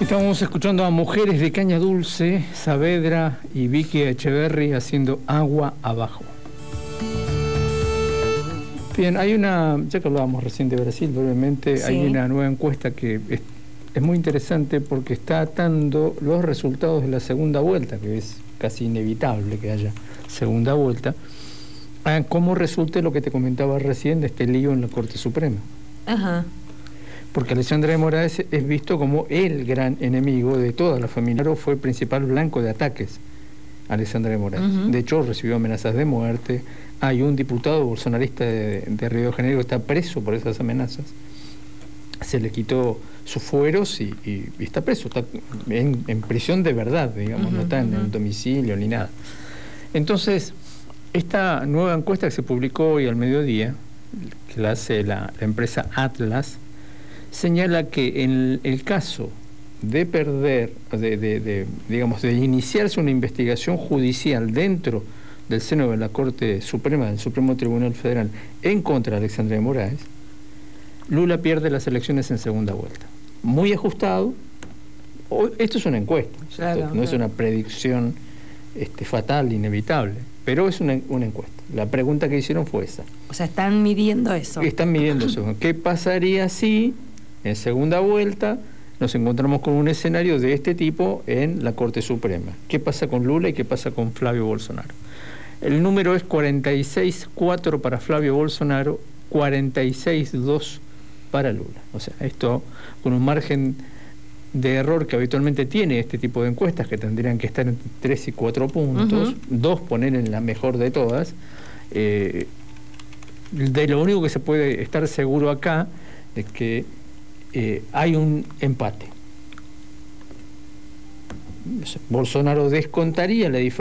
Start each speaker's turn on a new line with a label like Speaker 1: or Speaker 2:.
Speaker 1: Estamos escuchando a Mujeres de Caña Dulce, Saavedra y Vicky Echeverry haciendo Agua Abajo. Bien, hay una, ya que hablábamos recién de Brasil brevemente, sí. Hay una nueva encuesta que es muy interesante porque está atando los resultados de la segunda vuelta, que es casi inevitable que haya segunda vuelta, a cómo resulte lo que te comentaba recién de este lío en la Corte Suprema.
Speaker 2: Ajá.
Speaker 1: Porque Alexandre de Moraes es visto como el gran enemigo de toda la familia. Fue el principal blanco de ataques, Alexandre de Moraes. De hecho, recibió amenazas de muerte. Hay un diputado bolsonarista de Río de Janeiro que está preso por esas amenazas. Se le quitó sus fueros y está preso. Está en prisión de verdad, digamos, no está en un domicilio ni nada. Entonces, esta nueva encuesta que se publicó hoy al mediodía, que la hace la empresa Atlas, señala que en el caso de perder, digamos, de iniciarse una investigación judicial dentro del seno de la Corte Suprema, del Supremo Tribunal Federal, en contra de Alexandre de Moraes, Lula pierde las elecciones en segunda vuelta. Muy ajustado. Esto es una encuesta, claro, no es una predicción fatal, inevitable, pero es una encuesta. La pregunta que hicieron fue esa.
Speaker 2: O sea, están midiendo eso.
Speaker 1: Están midiendo eso. ¿Qué pasaría si en segunda vuelta nos encontramos con un escenario de este tipo en la Corte Suprema? ¿Qué pasa con Lula y qué pasa con Flavio Bolsonaro? El número es 46-4 para Flavio Bolsonaro, 46-2 para Lula. O sea, esto con un margen de error que habitualmente tiene este tipo de encuestas, que tendrían que estar entre 3 y 4 puntos, 2 poner en la mejor de todas. De lo único que se puede estar seguro acá es que hay un empate. Bolsonaro descontaría la diferencia